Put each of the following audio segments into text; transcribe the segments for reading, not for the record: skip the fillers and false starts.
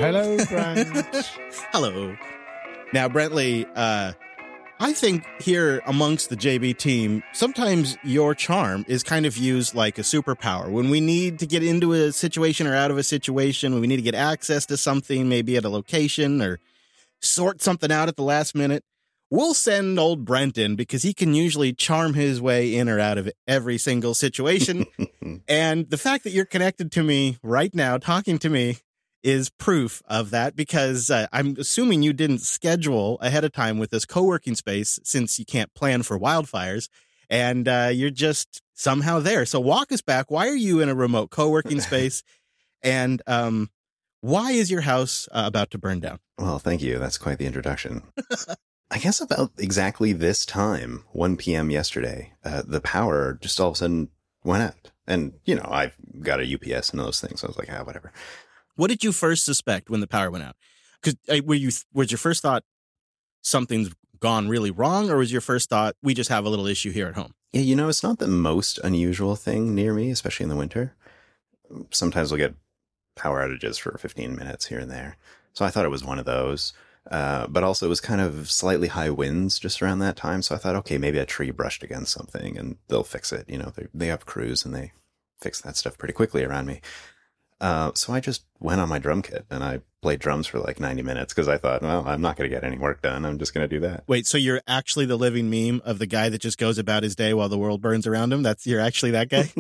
Hello, Brent. Hello. Now, Brentley, I think here amongst the JB team, sometimes your charm is kind of used like a superpower. When we need to get into a situation or out of a situation, when we need to get access to something, maybe at a location or sort something out at the last minute, we'll send old Brent in because he can usually charm his way in or out of every single situation. And the fact that you're connected to me right now, talking to me, is proof of that, because I'm assuming you didn't schedule ahead of time with this co-working space since you can't plan for wildfires, and you're just somehow there. So walk us back. Why are you in a remote co-working space, and why is your house about to burn down? Well, thank you. That's quite the introduction. I guess about exactly this time, 1 p.m. yesterday, the power just all of a sudden went out. And, you know, I've got a UPS and those things. So I was like, whatever. What did you first suspect when the power went out? Because was your first thought something's gone really wrong, or was your first thought we just have a little issue here at home? Yeah, you know, it's not the most unusual thing near me, especially in the winter. Sometimes we'll get power outages for 15 minutes here and there. So I thought it was one of those. But also it was kind of slightly high winds just around that time. So I thought, okay, maybe a tree brushed against something and they'll fix it. You know, they have crews and they fix that stuff pretty quickly around me. So I just went on my drum kit and I played drums for like 90 minutes because I thought, well, I'm not going to get any work done. I'm just going to do that. Wait, so you're actually the living meme of the guy that just goes about his day while the world burns around him? You're actually that guy?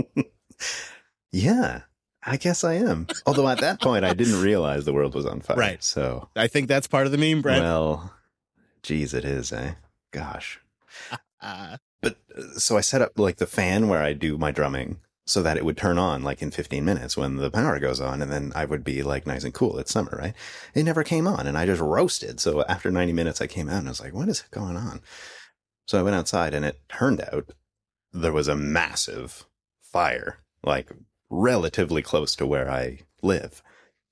Yeah, I guess I am. Although at that point, I didn't realize the world was on fire. Right. So I think that's part of the meme, Brent. Well, geez, it is, eh? Gosh. But so I set up like the fan where I do my drumming, so that it would turn on like in 15 minutes when the power goes on, and then I would be like nice and cool. It's summer, right? It never came on and I just roasted. So after 90 minutes, I came out and I was like, what is going on? So I went outside and it turned out there was a massive fire, like relatively close to where I live.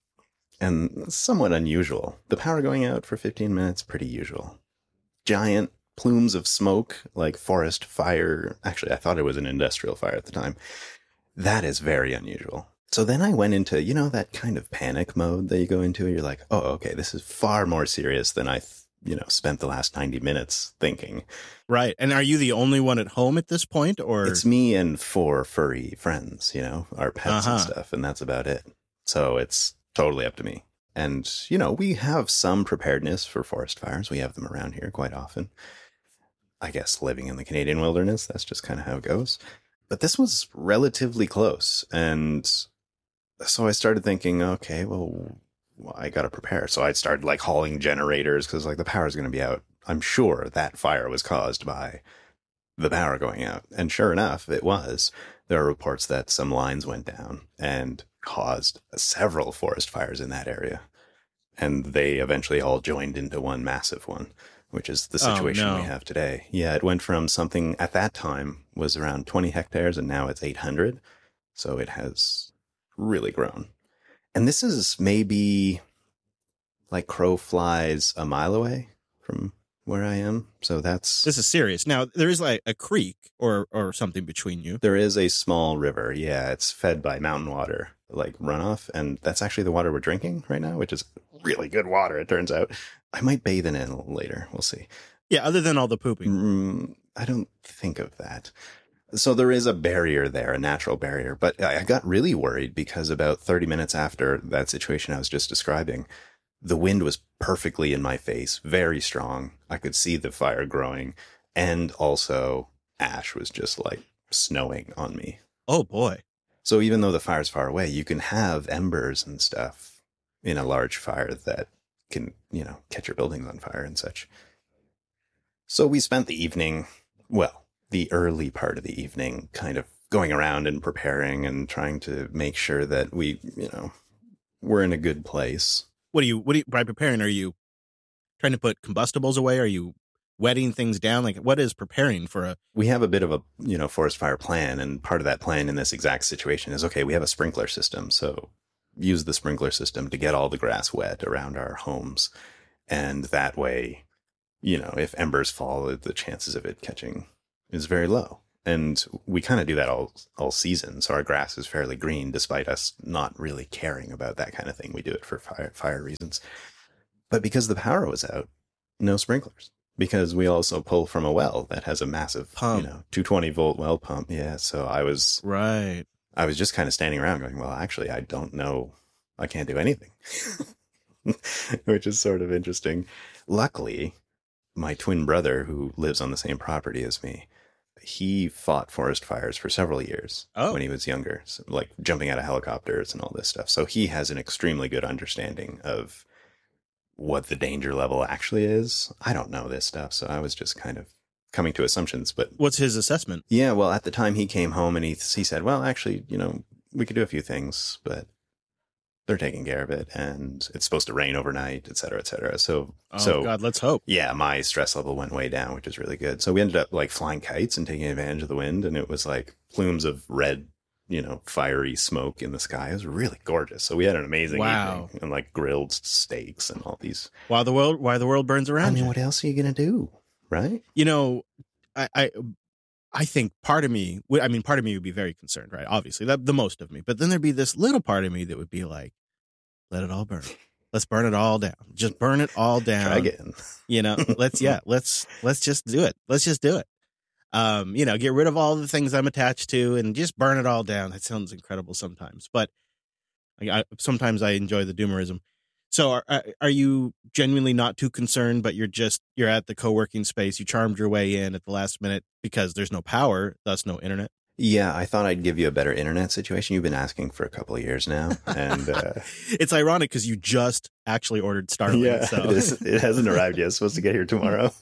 And somewhat unusual. The power going out for 15 minutes, pretty usual. Giant plumes of smoke, like forest fire. Actually, I thought it was an industrial fire at the time. That is very unusual. So then I went into, you know, that kind of panic mode that you go into. You're like, oh, okay, this is far more serious than I, spent the last 90 minutes thinking. Right. And are you the only one at home at this point, or? It's me and 4 furry friends, our pets and stuff, and that's about it. So it's totally up to me. And, we have some preparedness for forest fires. We have them around here quite often. I guess living in the Canadian wilderness, that's just kind of how it goes. But this was relatively close. And so I started thinking, okay, well, I got to prepare. So I started like hauling generators because like the power is going to be out. I'm sure that fire was caused by the power going out. And sure enough, it was. There are reports that some lines went down and caused several forest fires in that area. And they eventually all joined into one massive one, which is the situation we have today. Yeah, it went from something at that time was around 20 hectares and now it's 800. So it has really grown. And this is maybe like crow flies a mile away from where I am. So this is serious. Now, there is like a creek or something between you. There is a small river. Yeah, it's fed by mountain water, like runoff. And that's actually the water we're drinking right now, which is really good water, it turns out. I might bathe in it later. We'll see. Yeah, other than all the pooping. I don't think of that. So there is a barrier there, a natural barrier. But I got really worried because about 30 minutes after that situation I was just describing, the wind was perfectly in my face, very strong. I could see the fire growing. And also ash was just like snowing on me. Oh, boy. So even though the fire's far away, you can have embers and stuff in a large fire that can, catch your buildings on fire and such. So we spent the evening, the early part of the evening, kind of going around and preparing and trying to make sure that we, we're in a good place. What do you, by preparing, are you trying to put combustibles away? Are you wetting things down? Like, what is preparing for a... We have a bit of a, forest fire plan. And part of that plan in this exact situation is, okay, we have a sprinkler system. So use the sprinkler system to get all the grass wet around our homes. And that way, if embers fall, the chances of it catching is very low. And we kind of do that all season. So our grass is fairly green, despite us not really caring about that kind of thing. We do it for fire reasons. But because the power was out, no sprinklers. Because we also pull from a well that has a massive pump, 220 volt well pump. Yeah. So I was just kind of standing around going, well, actually, I don't know. I can't do anything, which is sort of interesting. Luckily, my twin brother, who lives on the same property as me, he fought forest fires for several years when he was younger, so, like jumping out of helicopters and all this stuff. So he has an extremely good understanding of what the danger level actually is. I don't know this stuff, so I was just kind of coming to assumptions. But what's his assessment? Yeah, well, at the time he came home and he said, well, actually, we could do a few things, but they're taking care of it, and it's supposed to rain overnight, et cetera, et cetera. So God, let's hope. Yeah, my stress level went way down, which is really good. So we ended up like flying kites and taking advantage of the wind, and it was like plumes of red, fiery smoke in the sky. It was really gorgeous. So we had an amazing evening, and like grilled steaks and all these. Why the world burns around you. What else are you gonna do, right? I think part of me would be very concerned, right? Obviously, the most of me. But then there'd be this little part of me that would be like, let it all burn. Let's burn it all down. Just burn it all down. Try again. Let's just do it. Let's just do it. Get rid of all the things I'm attached to and just burn it all down. That sounds incredible sometimes, but sometimes I enjoy the doomerism. So are you genuinely not too concerned, but you're at the co-working space. You charmed your way in at the last minute because there's no power, thus no internet. Yeah, I thought I'd give you a better internet situation. You've been asking for a couple of years now. And it's ironic because you just actually ordered Starlink. Yeah, so. It hasn't arrived yet. It's supposed to get here tomorrow.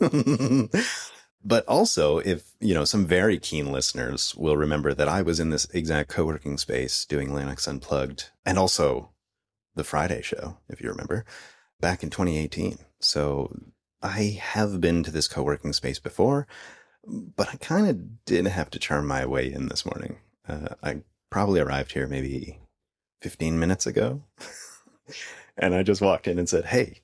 But also, if, some very keen listeners will remember that I was in this exact co-working space doing Linux Unplugged, and also the Friday show, if you remember, back in 2018. So I have been to this co-working space before, but I kind of did have to charm my way in this morning. I probably arrived here maybe 15 minutes ago. And I just walked in and said, hey,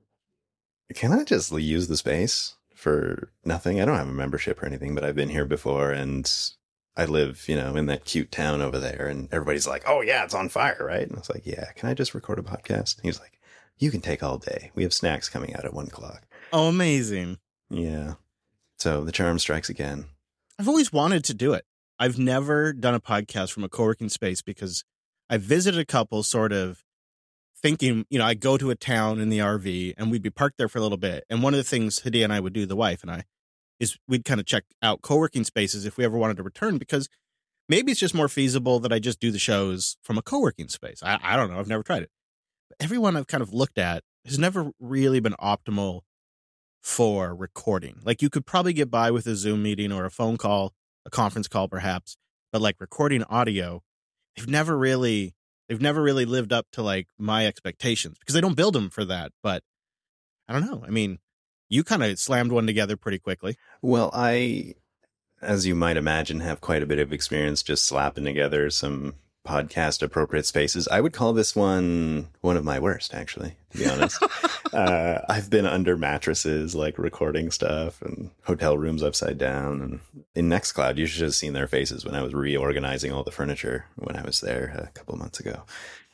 can I just use the space for nothing? I don't have a membership or anything, but I've been here before, and I live, in that cute town over there. And everybody's like, oh, yeah, it's on fire, right? And I was like, yeah, can I just record a podcast? And he's like, you can take all day. We have snacks coming out at 1:00. Oh, amazing. Yeah. So the charm strikes again. I've always wanted to do it. I've never done a podcast from a co-working space because I visited a couple sort of thinking, I go to a town in the RV and we'd be parked there for a little bit. And one of the things Hadia and I would do, the wife and I, is we'd kind of check out co-working spaces if we ever wanted to return, because maybe it's just more feasible that I just do the shows from a co-working space. I don't know. I've never tried it. But everyone I've kind of looked at has never really been optimal for recording. Like you could probably get by with a Zoom meeting or a phone call, a conference call perhaps, but like recording audio, they've never really lived up to like my expectations because they don't build them for that. But I don't know. I mean, you kind of slammed one together pretty quickly. Well, I, as you might imagine, have quite a bit of experience just slapping together some podcast appropriate spaces. I would call this one of my worst, actually, to be honest. I've been under mattresses, like recording stuff, and hotel rooms upside down. And in Nextcloud, you should have seen their faces when I was reorganizing all the furniture when I was there a couple of months ago.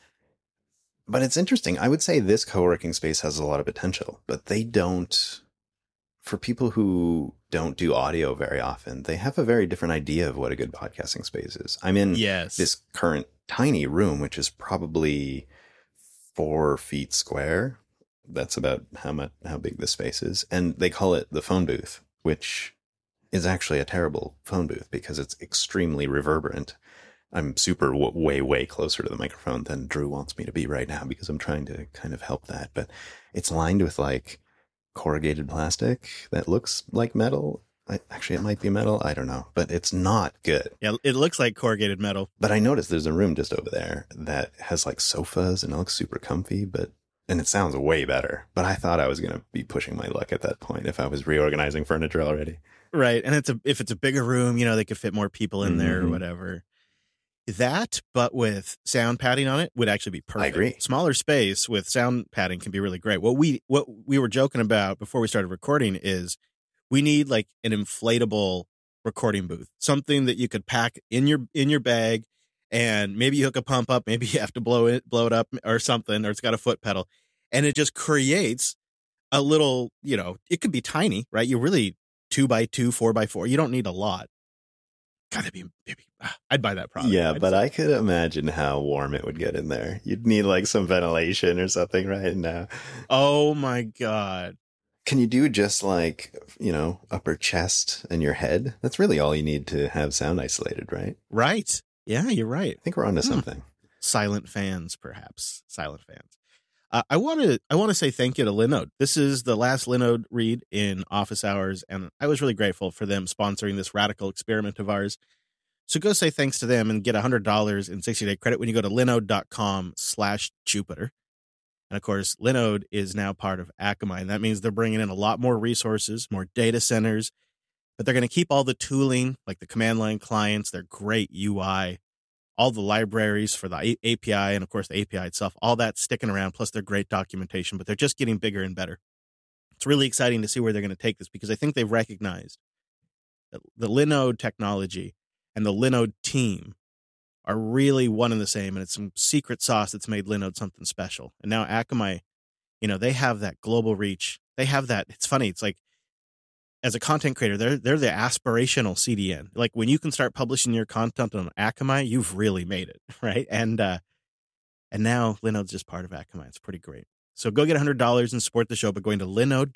But it's interesting. I would say this co-working space has a lot of potential, but they don't. For people who don't do audio very often, they have a very different idea of what a good podcasting space is. I'm in this current tiny room, which is probably 4 feet square. That's about how big this space is. And they call it the phone booth, which is actually a terrible phone booth because it's extremely reverberant. I'm super way, way closer to the microphone than Drew wants me to be right now because I'm trying to kind of help that. But it's lined with like corrugated plastic that looks like metal. Actually, it might be metal. I don't know, but it's not good. Yeah, it looks like corrugated metal. But I noticed there's a room just over there that has like sofas and it looks super comfy, and it sounds way better. But I thought I was going to be pushing my luck at that point if I was reorganizing furniture already. Right. And if it's a bigger room, they could fit more people in there or whatever. That, but with sound padding on it, would actually be perfect. I agree. Smaller space with sound padding can be really great. What we were joking about before we started recording is we need like an inflatable recording booth, something that you could pack in your bag, and maybe you hook a pump up, maybe you have to blow it up or something, or it's got a foot pedal, and it just creates a little, it could be tiny, right? You really 2x2, 4x4. You don't need a lot. God, I'd buy that product. Yeah, but I could imagine how warm it would get in there. You'd need like some ventilation or something right now. Oh my God. Can you do just like, upper chest and your head? That's really all you need to have sound isolated, right? Right. Yeah, you're right. I think we're onto something. Silent fans, perhaps. Silent fans. I want to say thank you to Linode. This is the last Linode read in office hours, and I was really grateful for them sponsoring this radical experiment of ours. So go say thanks to them and get $100 in 60-day credit when you go to linode.com/Jupiter. And of course, Linode is now part of Akamai, and that means they're bringing in a lot more resources, more data centers, but they're going to keep all the tooling, like the command line clients, their great UI, all the libraries for the API, and of course the API itself, all that sticking around, plus their great documentation, but they're just getting bigger and better. It's really exciting to see where they're going to take this, because I think they've recognized that the Linode technology and the Linode team are really one and the same, and it's some secret sauce that's made Linode something special. And now Akamai, they have that global reach. They have that. It's funny. It's like, as a content creator, they're the aspirational CDN. Like, when you can start publishing your content on Akamai, you've really made it, right? And now Linode's just part of Akamai. It's pretty great. So go get $100 and support the show by going to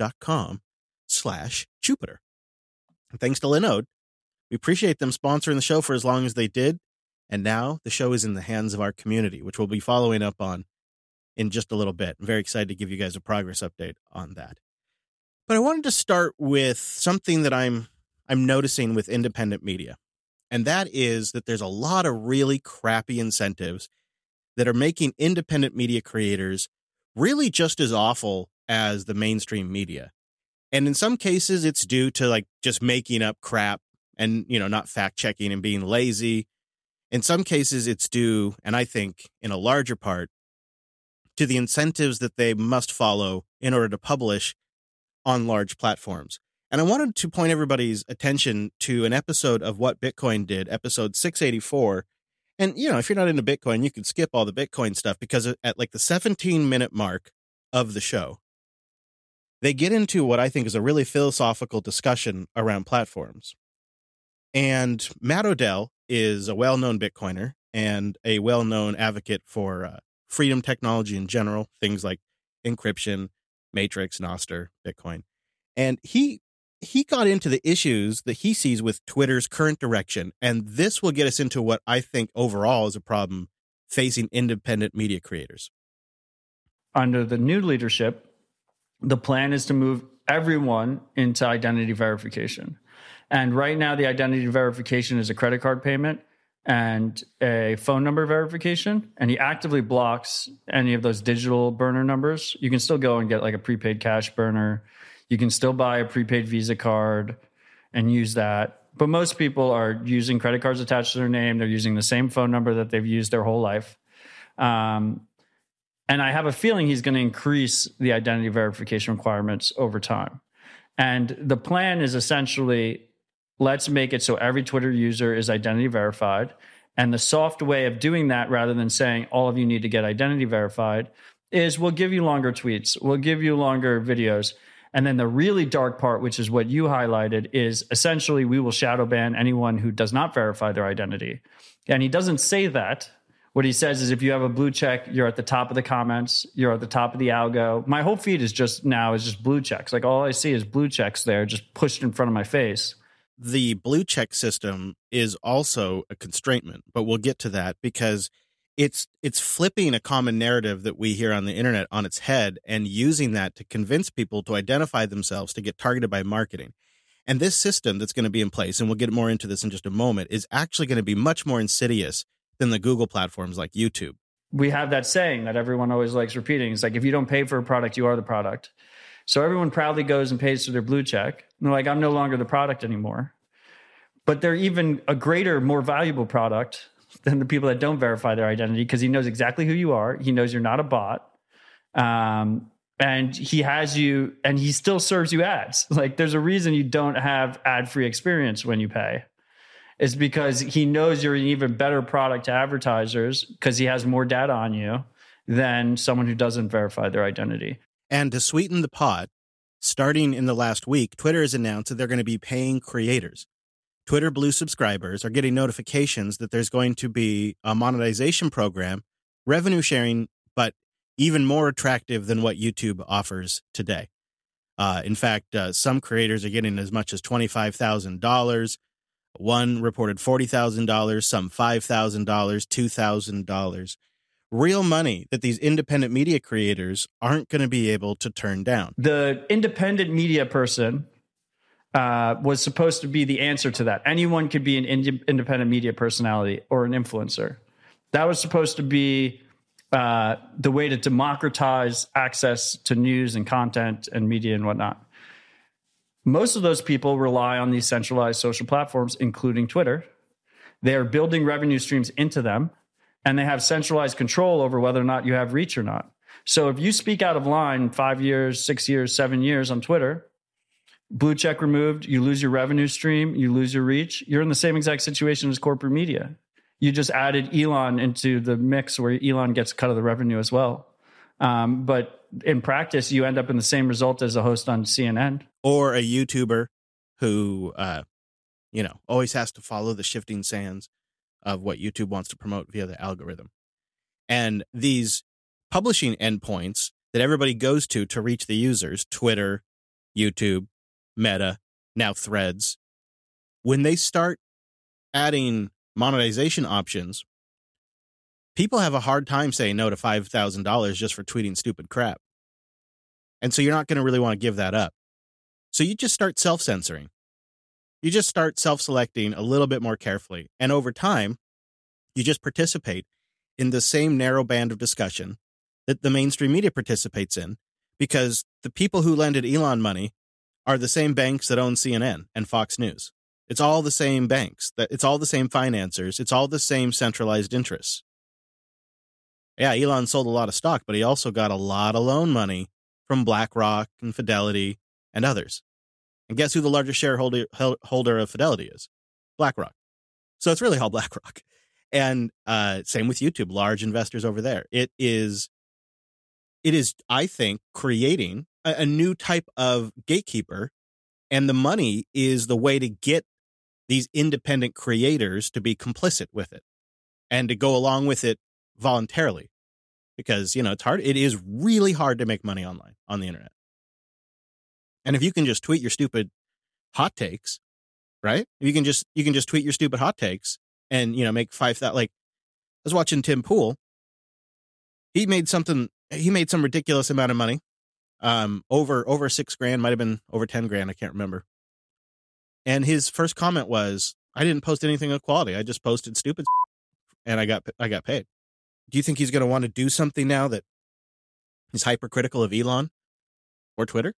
linode.com/Jupiter. And thanks to Linode, we appreciate them sponsoring the show for as long as they did. And now the show is in the hands of our community, which we'll be following up on in just a little bit. I'm very excited to give you guys a progress update on that. But I wanted to start with something that I'm noticing with independent media. And that is that there's a lot of really crappy incentives that are making independent media creators really just as awful as the mainstream media. And in some cases, it's due to like just making up crap and, not fact checking and being lazy. In some cases, it's due, and I think in a larger part, to the incentives that they must follow in order to publish on large platforms. And I wanted to point everybody's attention to an episode of What Bitcoin Did, episode 684. And, if you're not into Bitcoin, you can skip all the Bitcoin stuff, because at like the 17-minute mark of the show, they get into what I think is a really philosophical discussion around platforms. And Matt Odell is a well-known Bitcoiner and a well-known advocate for freedom technology in general, things like encryption, Matrix, Nostr, Bitcoin. And he got into the issues that he sees with Twitter's current direction. And this will get us into what I think overall is a problem facing independent media creators. Under the new leadership, the plan is to move everyone into identity verification. And right now, the identity verification is a credit card payment and a phone number verification. And he actively blocks any of those digital burner numbers. You can still go and get like a prepaid cash burner. You can still buy a prepaid Visa card and use that. But most people are using credit cards attached to their name. They're using the same phone number that they've used their whole life. And I have a feeling he's going to increase the identity verification requirements over time. And the plan is essentially, let's make it so every Twitter user is identity verified. And the soft way of doing that, rather than saying all of you need to get identity verified, is we'll give you longer tweets, we'll give you longer videos. And then the really dark part, which is what you highlighted, is essentially we will shadow ban anyone who does not verify their identity. And he doesn't say that. What he says is if you have a blue check, you're at the top of the comments, you're at the top of the algo. My whole feed is just blue checks. Like all I see is blue checks there just pushed in front of my face. The blue check system is also a constraintment, but we'll get to that, because it's flipping a common narrative that we hear on the internet on its head and using that to convince people to identify themselves to get targeted by marketing. And this system that's going to be in place, and we'll get more into this in just a moment, is actually going to be much more insidious than the Google platforms like YouTube. We have that saying that everyone always likes repeating. It's like, if you don't pay for a product, you are the product. So everyone proudly goes and pays for their blue check. And they're like, I'm no longer the product anymore. But they're even a greater, more valuable product than the people that don't verify their identity, because he knows exactly who you are. He knows you're not a bot. And and he has you, and he still serves you ads. Like, there's a reason you don't have ad-free experience when you pay. It's because he knows you're an even better product to advertisers because he has more data on you than someone who doesn't verify their identity. And to sweeten the pot, starting in the last week, Twitter has announced that they're going to be paying creators. Twitter Blue subscribers are getting notifications that there's going to be a monetization program, revenue sharing, but even more attractive than what YouTube offers today. In fact, some creators are getting as much as $25,000. One reported $40,000, some $5,000, $2,000. Real money that these independent media creators aren't going to be able to turn down. The independent media person was supposed to be the answer to that. Anyone could be an independent media personality or an influencer. That was supposed to be the way to democratize access to news and content and media and whatnot. Most of those people rely on these centralized social platforms, including Twitter. They are building revenue streams into them, and they have centralized control over whether or not you have reach or not. So if you speak out of line 5 years, 6 years, 7 years on Twitter, blue check removed, you lose your revenue stream, you lose your reach, you're in the same exact situation as corporate media. You just added Elon into the mix where Elon gets a cut of the revenue as well. But in practice, you end up in the same result as a host on CNN. Or a YouTuber who, always has to follow the shifting sands of what YouTube wants to promote via the algorithm. And these publishing endpoints that everybody goes to reach the users, Twitter, YouTube, Meta, now Threads, when they start adding monetization options, people have a hard time saying no to $5,000 just for tweeting stupid crap. And so you're not going to really want to give that up. So you just start self-censoring. You just start self-selecting a little bit more carefully. And over time, you just participate in the same narrow band of discussion that the mainstream media participates in, because the people who lended Elon money are the same banks that own CNN and Fox News. It's all the same banks. It's all the same financiers. It's all the same centralized interests. Yeah, Elon sold a lot of stock, but he also got a lot of loan money from BlackRock and Fidelity and others. And guess who the largest shareholder of Fidelity is? BlackRock. So it's really all BlackRock. And same with YouTube, large investors over there. It is, I think, creating a new type of gatekeeper, and the money is the way to get these independent creators to be complicit with it and to go along with it voluntarily, because, it's hard. It is really hard to make money online on the internet. And if you can just tweet your stupid hot takes, right? You can just tweet your stupid hot takes and, make 5,000. Like, I was watching Tim Pool. He made some ridiculous amount of money. Over $6,000, might've been over 10 grand. I can't remember. And his first comment was, I didn't post anything of quality. I just posted stupid and I got paid. Do you think he's going to want to do something now that is hypercritical of Elon or Twitter?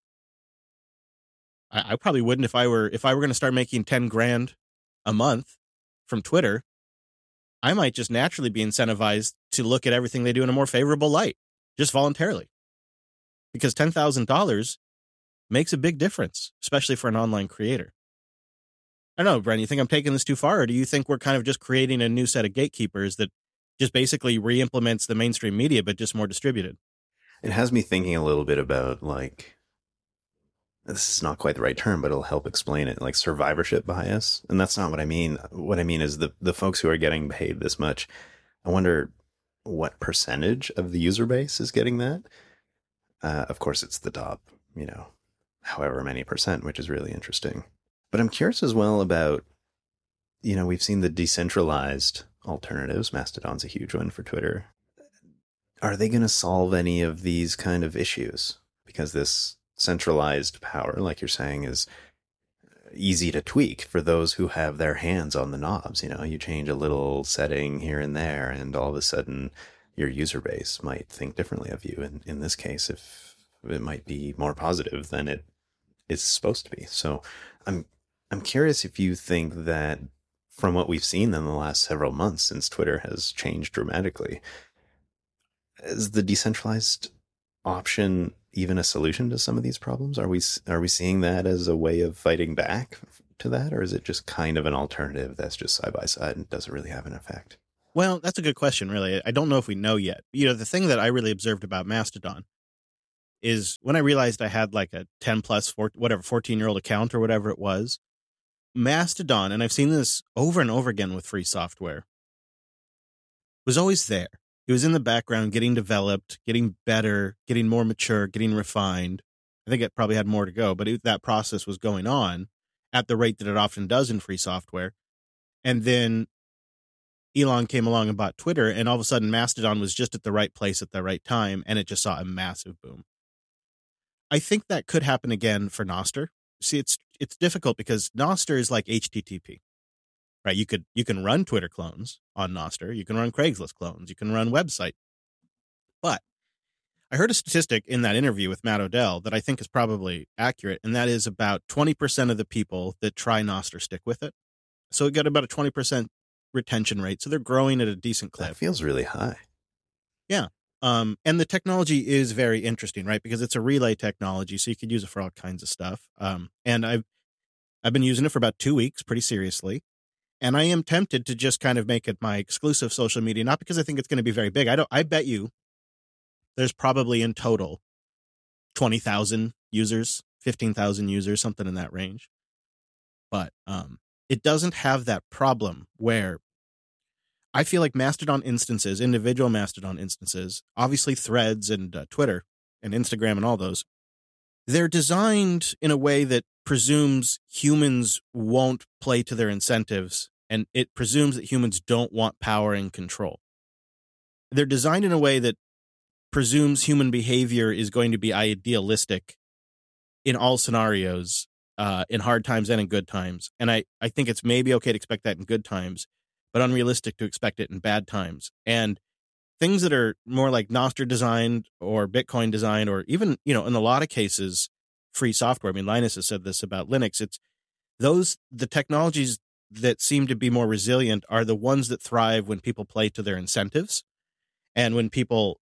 I probably wouldn't if I were going to start making 10 grand a month from Twitter. I might just naturally be incentivized to look at everything they do in a more favorable light, just voluntarily, because $10,000 makes a big difference, especially for an online creator. I don't know, Brent, you think I'm taking this too far, or do you think we're kind of just creating a new set of gatekeepers that just basically re-implements the mainstream media, but just more distributed? It has me thinking a little bit about, like, this is not quite the right term, but it'll help explain it, like survivorship bias. And that's not what I mean. What I mean is the folks who are getting paid this much, I wonder what percentage of the user base is getting that. Of course, it's the top, however many percent, which is really interesting. But I'm curious as well about, we've seen the decentralized alternatives. Mastodon's a huge one for Twitter. Are they going to solve any of these kind of issues? Because this centralized power, like you're saying, is easy to tweak for those who have their hands on the knobs. You change a little setting here and there, and all of a sudden your user base might think differently of you. And in this case, if it might be more positive than it is supposed to be. So I'm curious if you think that from what we've seen in the last several months since Twitter has changed dramatically, is the decentralized option even a solution to some of these problems? Are we seeing that as a way of fighting back to that, or is it just kind of an alternative that's just side by side and doesn't really have an effect? Well, that's a good question, really. I don't know if we know yet. The thing that I really observed about Mastodon is when I realized I had like a 10 plus 14-year-old account or whatever it was, Mastodon, and I've seen this over and over again with free software, was always there. It was in the background, getting developed, getting better, getting more mature, getting refined. I think it probably had more to go, but that process was going on at the rate that it often does in free software. And then Elon came along and bought Twitter, and all of a sudden Mastodon was just at the right place at the right time, and it just saw a massive boom. I think that could happen again for Nostr. See, it's difficult because Nostr is like HTTP, right? You can run Twitter clones on Nostr, you can run Craigslist clones, you can run website. But I heard a statistic in that interview with Matt Odell that I think is probably accurate, and that is about 20% of the people that try Nostr stick with it. So it got about a 20% retention rate. So they're growing at a decent clip. That feels really high. Yeah. And the technology is very interesting, right? Because it's a relay technology, so you could use it for all kinds of stuff. And I've been using it for about 2 weeks pretty seriously. And I am tempted to just kind of make it my exclusive social media, not because I think it's going to be very big. I bet you there's probably in total 20,000 users, 15,000 users, something in that range. But it doesn't have that problem where I feel like Mastodon instances, individual Mastodon instances, obviously Threads and Twitter and Instagram and all those, they're designed in a way that presumes humans won't play to their incentives, and it presumes that humans don't want power and control. They're designed in a way that presumes human behavior is going to be idealistic in all scenarios, in hard times and in good times. And I think it's maybe okay to expect that in good times, but unrealistic to expect it in bad times. And things that are more like Nostr designed or Bitcoin designed, or even, in a lot of cases, free software. I mean, Linus has said this about Linux. It's the technologies that seem to be more resilient are the ones that thrive when people play to their incentives. And when people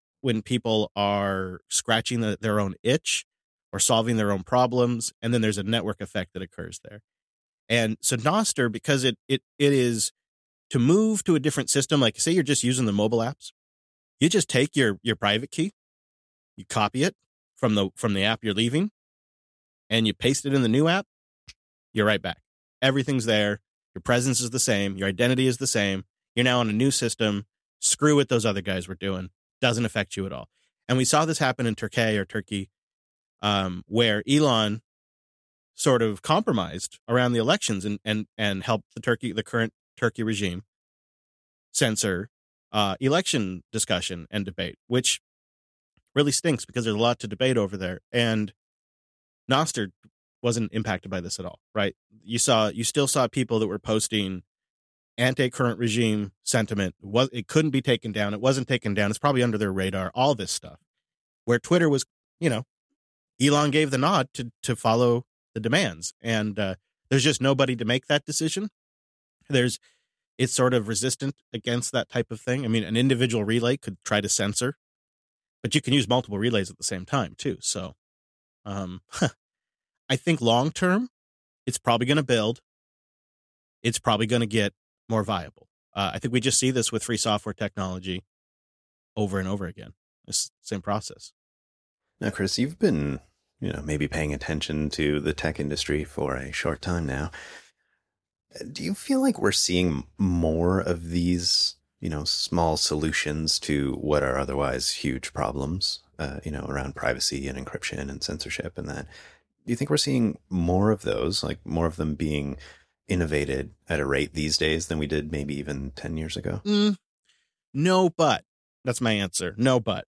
are scratching their own itch or solving their own problems, and then there's a network effect that occurs there. And so Nostr, because it is to move to a different system, like say you're just using the mobile apps, you just take your private key, you copy it from the app you're leaving, and you paste it in the new app, you're right back. Everything's there. Your presence is the same. Your identity is the same. You're now on a new system. Screw what those other guys were doing. Doesn't affect you at all. And we saw this happen in Turkey, where Elon sort of compromised around the elections and helped the current Turkey regime censor election discussion and debate, which really stinks because there's a lot to debate over there. And Nostr wasn't impacted by this at all, right? You still saw people that were posting anti-current regime sentiment. It couldn't be taken down. It wasn't taken down. It's probably under their radar, all this stuff. Where Twitter was, Elon gave the nod to follow the demands. And there's just nobody to make that decision. It's sort of resistant against that type of thing. I mean, an individual relay could try to censor, but you can use multiple relays at the same time too. So I think long term, it's probably going to build. It's probably going to get more viable. I think we just see this with free software technology over and over again. It's the same process. Now, Chris, you've been, maybe paying attention to the tech industry for a short time now. Do you feel like we're seeing more of these, small solutions to what are otherwise huge problems, around privacy and encryption and censorship and that? Do you think we're seeing more of those, like more of them being innovated at a rate these days than we did maybe even 10 years ago? No, but that's my answer. No, but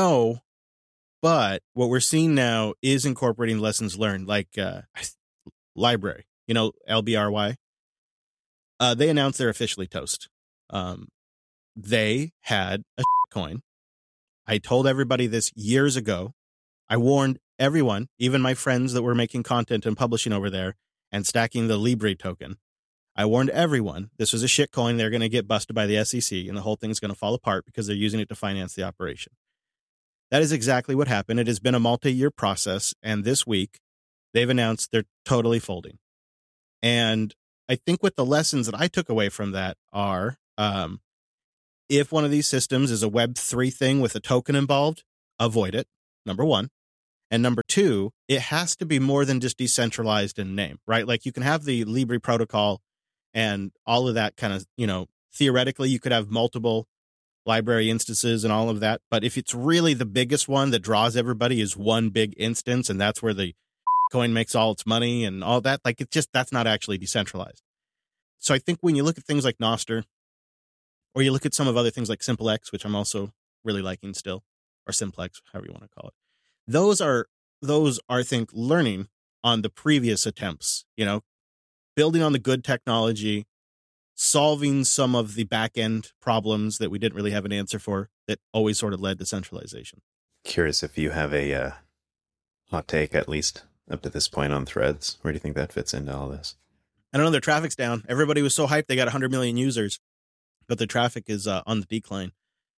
what we're seeing now is incorporating lessons learned, like LBRY, LBRY. They announced they're officially toast. They had a coin. I told everybody this years ago. I warned everyone, even my friends that were making content and publishing over there and stacking the LBRY token. I warned everyone this was a shit coin. They're going to get busted by the SEC and the whole thing's going to fall apart because they're using it to finance the operation. That is exactly what happened. It has been a multi-year process, and this week they've announced they're totally folding. And I think what the lessons that I took away from that are, if one of these systems is a Web3 thing with a token involved, avoid it, number one. And number two, it has to be more than just decentralized in name, right? Like you can have the Libre protocol and all of that kind of, theoretically you could have multiple library instances and all of that. But if it's really the biggest one that draws everybody is one big instance, and that's where the coin makes all its money and all that, like that's not actually decentralized. So I think when you look at things like Nostr, or you look at some of other things like SimpleX, which I'm also really liking still, or Simplex, however you want to call it. Those are, I think, learning on the previous attempts, building on the good technology, solving some of the back end problems that we didn't really have an answer for that always sort of led to centralization. Curious if you have a hot take, at least up to this point, on Threads. Where do you think that fits into all this? I don't know. Their traffic's down. Everybody was so hyped they got 100 million users, but the traffic is on the decline.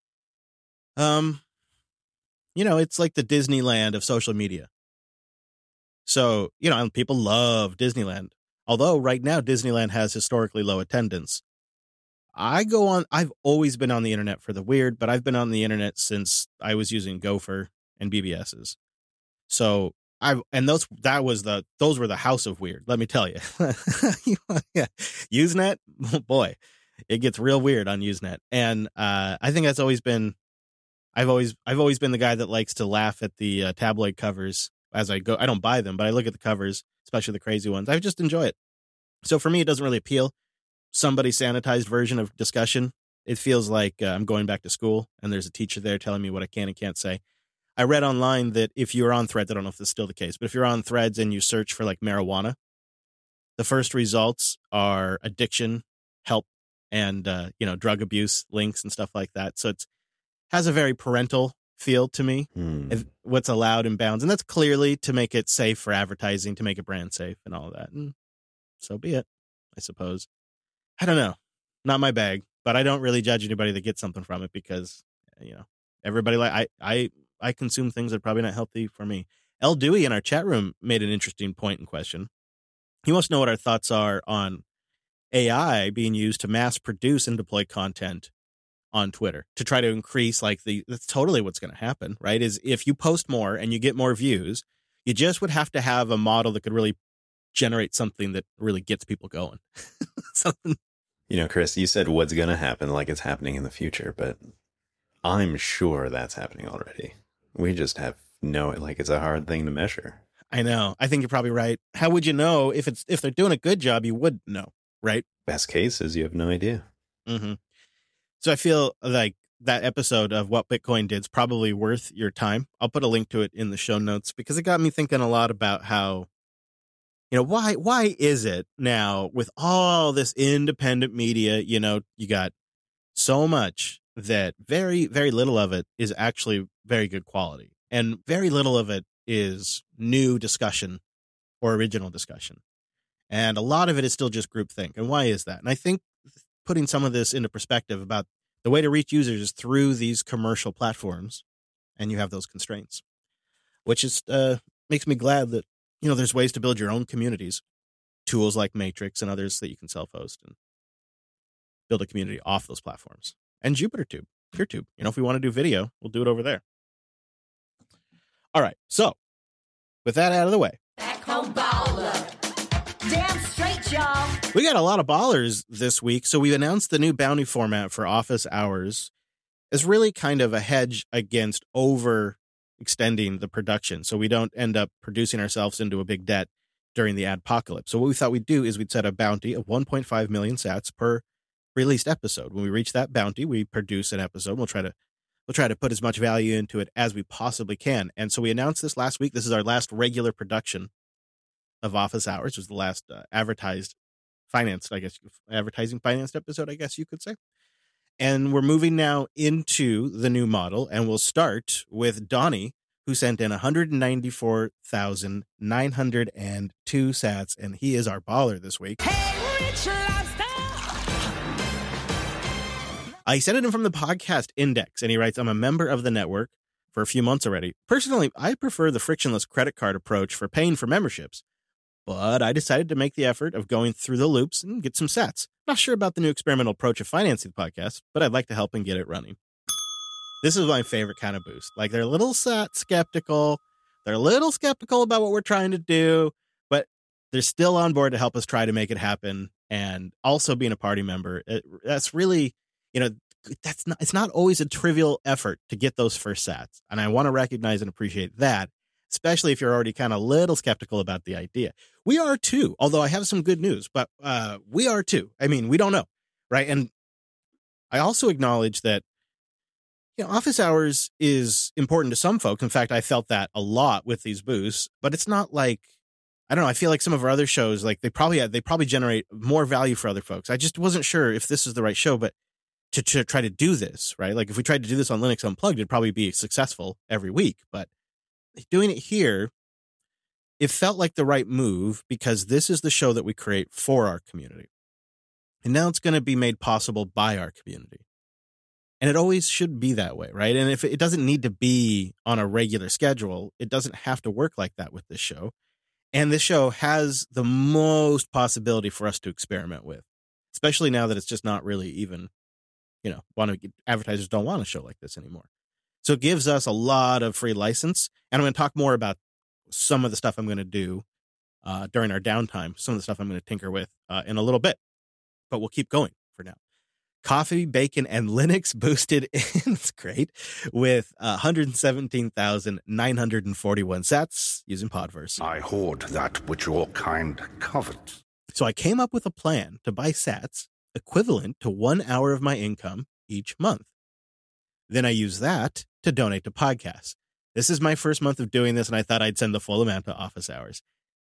It's like the Disneyland of social media. So, people love Disneyland. Although right now Disneyland has historically low attendance. I've always been on the internet for the weird, but I've been on the internet since I was using Gopher and BBSs. So those were the house of weird, let me tell you. Yeah. Usenet, boy, it gets real weird on Usenet. And I think that's always been, I've always been the guy that likes to laugh at the tabloid covers as I go. I don't buy them, but I look at the covers, especially the crazy ones. I just enjoy it. So for me, it doesn't really appeal. Somebody's sanitized version of discussion. It feels like I'm going back to school and there's a teacher there telling me what I can and can't say. I read online that if you're on Threads, I don't know if this is still the case, but if you're on Threads and you search for like marijuana, the first results are addiction, help, and drug abuse links and stuff like that. So it has a very parental feel to me, what's allowed in bounds. And that's clearly to make it safe for advertising, to make it brand safe and all of that. And so be it, I suppose. I don't know. Not my bag, but I don't really judge anybody that gets something from it because, everybody I consume things that are probably not healthy for me. L. Dewey in our chat room made an interesting point and question. He wants to know what our thoughts are on AI being used to mass produce and deploy content on Twitter to try to increase that's totally what's going to happen, right? Is if you post more and you get more views, you just would have to have a model that could really generate something that really gets people going. Something. Chris, you said what's going to happen like it's happening in the future, but I'm sure that's happening already. We just have it's a hard thing to measure. I know. I think you're probably right. How would you know if they're doing a good job? You would know, right? Best case is you have no idea. Mm-hmm. So I feel like that episode of What Bitcoin Did is probably worth your time. I'll put a link to it in the show notes because it got me thinking a lot about how, why is it now with all this independent media, you got so much that very, very little of it is actually very good quality. And very little of it is new discussion or original discussion. And a lot of it is still just groupthink. And why is that? And I think putting some of this into perspective about the way to reach users is through these commercial platforms, and you have those constraints, which is makes me glad that there's ways to build your own communities, tools like Matrix and others that you can self-host and build a community off those platforms. And JupyterTube, PeerTube. If we want to do video, we'll do it over there. All right, so with that out of the way, back home baller. Damn straight, y'all. We got a lot of ballers this week, so we announced the new bounty format for office hours is really kind of a hedge against overextending the production, so we don't end up producing ourselves into a big debt during the adpocalypse. So what we thought we'd do is we'd set a bounty of 1.5 million sats per released episode. When we reach that bounty, we produce an episode. We'll try to put as much value into it as we possibly can. And so we announced this last week. This is our last regular production of Office Hours. It was the last advertising financed episode, I guess you could say. And we're moving now into the new model, and we'll start with Donnie, who sent in 194,902 sats, and he is our baller this week. Hey, Rich Lobster! He sent it in from the podcast Index, and he writes, I'm a member of the network, for a few months already. Personally, I prefer the frictionless credit card approach for paying for memberships, but I decided to make the effort of going through the loops and get some sats. Not sure about the new experimental approach of financing the podcast, but I'd like to help and get it running. This is my favorite kind of boost. Like, they're a little skeptical. They're a little skeptical about what we're trying to do, but they're still on board to help us try to make it happen. And also being a party member, that's really, it's not always a trivial effort to get those first sats. And I want to recognize and appreciate that, especially if you're already kind of a little skeptical about the idea. We are too, although I have some good news, but we are too. I mean, we don't know, right? And I also acknowledge that, office hours is important to some folks. In fact, I felt that a lot with these boosts, but it's not like, I don't know. I feel like some of our other shows, like they probably generate more value for other folks. I just wasn't sure if this is the right show, but to try to do this, right? Like if we tried to do this on Linux Unplugged, it'd probably be successful every week, but doing it here, it felt like the right move because this is the show that we create for our community. And now it's going to be made possible by our community. And it always should be that way, right? And if it doesn't need to be on a regular schedule, it doesn't have to work like that with this show. And this show has the most possibility for us to experiment with, especially now that it's just not really even, advertisers don't want a show like this anymore. So it gives us a lot of free license. And I'm going to talk more about some of the stuff I'm going to do during our downtime, some of the stuff I'm going to tinker with in a little bit. But we'll keep going for now. Coffee, Bacon, and Linux boosted in, it's great, with 117,941 sats using Podverse. I hoard that which your kind covet. So I came up with a plan to buy sats equivalent to 1 hour of my income each month. Then I use that to donate to podcasts. This is my first month of doing this, and I thought I'd send the full amount to Office Hours.